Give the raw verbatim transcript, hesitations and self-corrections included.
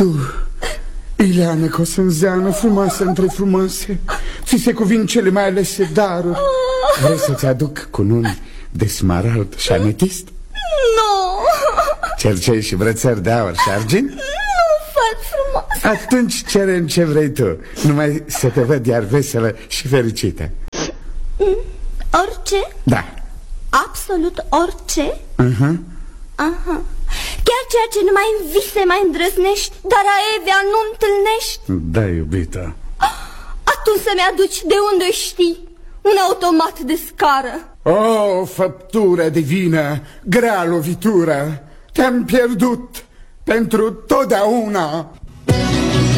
Tu, Ileana Cosânzeană, frumoasă între frumoase, ți se cuvin cele mai alese daruri. Vrei să-ți aduc cununi de smarald și ametist? Nu. Cercei și brățări de aur și argint? Nu, făt frumos. Atunci cerem ce vrei tu, numai să te văd iar veselă și fericită. Orice? Da. Absolut orice? Uh-huh. Aha. Chiar ceea ce numai în vise mai îndrăznești, dar a Evea nu întâlnești? Da, iubita. Atunci să-mi aduci de unde știi un automat de scară. O, făptură divină, grea lovitură, te-am pierdut pentru totdeauna.